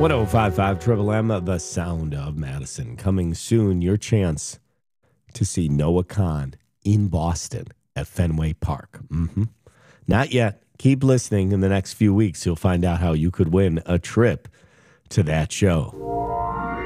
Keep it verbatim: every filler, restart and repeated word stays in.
ten fifty-five Triple M, the sound of Madison. Coming soon, your chance to see Noah Khan in Boston at Fenway Park. Mm-hmm. Not yet. Keep listening. In the next few weeks, you'll find out how you could win a trip to that show.